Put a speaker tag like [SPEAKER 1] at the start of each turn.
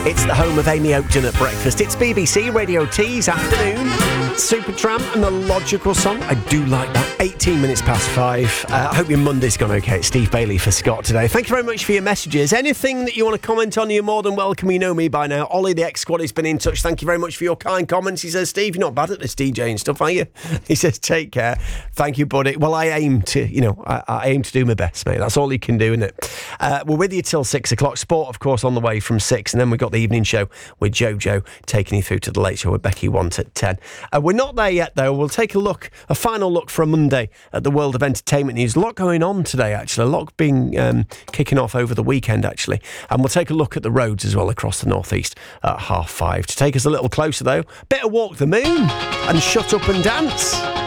[SPEAKER 1] It's the home of Amy Oakden at breakfast. It's BBC Radio T's afternoon. Supertramp and the Logical Song. I do like that. 18 minutes past 5. I hope your Monday's gone okay. It's Steve Bailey for Scott today. Thank you very much for your messages. Anything that you want to comment on, you're more than welcome. You know me by now. Ollie, the X-Squad, has been in touch. Thank you very much for your kind comments. He says, Steve, you're not bad at this DJ and stuff, are you? He says, take care. Thank you, buddy. Well, I aim to, I aim to do my best, mate. That's all you can do, isn't it? We're with you till 6 o'clock. Sport, of course, on the way from 6. And then we've got the evening show with Jojo taking you through to the late show with Becky Want at 10. We're not there yet, though. We'll take a final look for a Monday at the world of entertainment news. A lot going on today, actually. A lot being kicking off over the weekend, actually. And we'll take a look at the roads as well across the northeast at 5:30. To take us a little closer, though, better Walk the Moon and Shut Up and Dance.